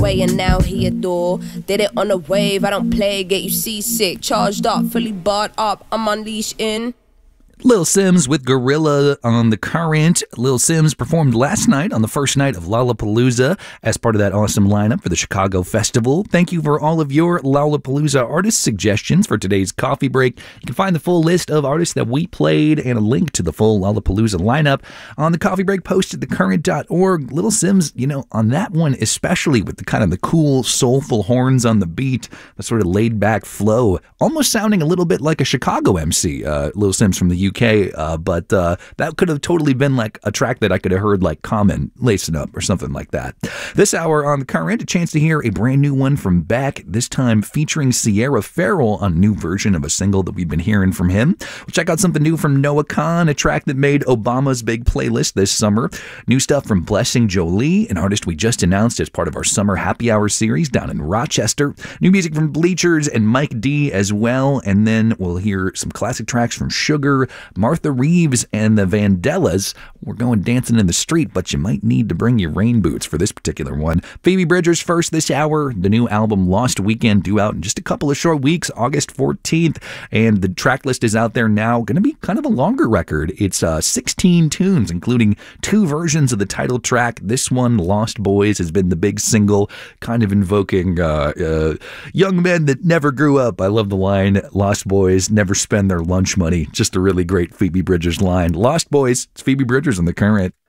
way and now he adore. Did it on a wave, I don't play, get you seasick. Charged up, fully barred up, I'm unleashed in. Lil Sims with Gorilla on The Current. Lil Sims performed last night on the first night of Lollapalooza as part of that awesome lineup for the Chicago Festival. Thank you for all of your Lollapalooza artist suggestions for today's coffee break. You can find the full list of artists that we played and a link to the full Lollapalooza lineup on the coffee break post at thecurrent.org. Lil Sims, on that one, especially with the kind of the cool, soulful horns on the beat, the sort of laid back flow, almost sounding a little bit like a Chicago MC, Lil Sims from the UK. But that could have totally been like a track that I could have heard like Common lacing up or something like that. This hour on The Current, a chance to hear a brand new one from Beck, this time featuring Sierra Farrell on a new version of a single that we've been hearing from him. We'll check out something new from Noah Kahan, a track that made Obama's big playlist this summer. New stuff from Blessing Jolie, an artist we just announced as part of our Summer Happy Hour series down in Rochester. New music from Bleachers and Mike D as well. And then we'll hear some classic tracks from Sugar, Martha Reeves, and the Vandellas. We're going dancing in the street, but you might need to bring your rain boots for this particular one. Phoebe Bridgers first this hour. The new album Lost Weekend due out in just a couple of short weeks, August 14th, and the track list is out there now. Going to be kind of a longer record. It's 16 tunes, including 2 versions of the title track. This one, Lost Boys, has been the big single, kind of invoking young men that never grew up. I love the line, Lost Boys never spend their lunch money. Just a really great Phoebe Bridgers line. Lost Boys, it's Phoebe Bridgers on The Current.